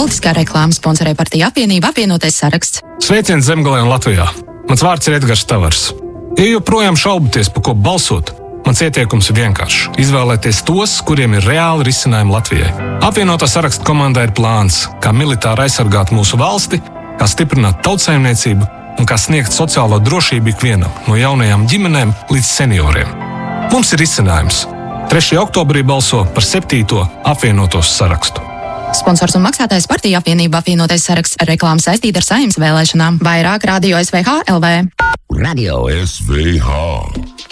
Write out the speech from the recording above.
Politiskā reklāma sponsorē partija Apvienība apvienotais saraksts. Sveiciens Zemgalē un Latvijā. Mans vārds ir Edgars Tavars. Ja joprojām šaubaties, par ko balsot, mans ieteikums ir vienkāršs. Izvēlēties tos, kuriem ir reāli risinājumi Latvijai. Apvienotā saraksta komandā ir plāns, kā militāri aizsargāt mūsu valsti, kā stiprināt tautsaimniecību un kā sniegt sociālo drošību ikvienam, no jaunajām ģimenēm līdz senioriem. Mums ir risinājums. 3. oktobrī balso par 7. apvienotos sarakstu. Sponsors un maksātājs partija Apvienība apvienotais saraksts. Reklāma saistīta ar Saeimas vēlēšanām. Vairāk Radio SVH LV. Radio SVH.